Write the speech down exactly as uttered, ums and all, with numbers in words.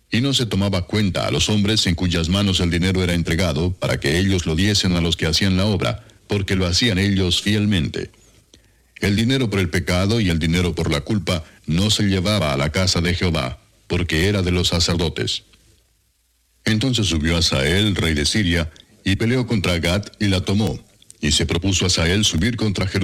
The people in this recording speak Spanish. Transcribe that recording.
Y no se tomaba cuenta a los hombres en cuyas manos el dinero era entregado, para que ellos lo diesen a los que hacían la obra, porque lo hacían ellos fielmente. El dinero por el pecado y el dinero por la culpa no se llevaba a la casa de Jehová, porque era de los sacerdotes. Entonces subió Hazael, rey de Siria, y peleó contra Gat y la tomó, y se propuso Hazael subir contra Jerusalén.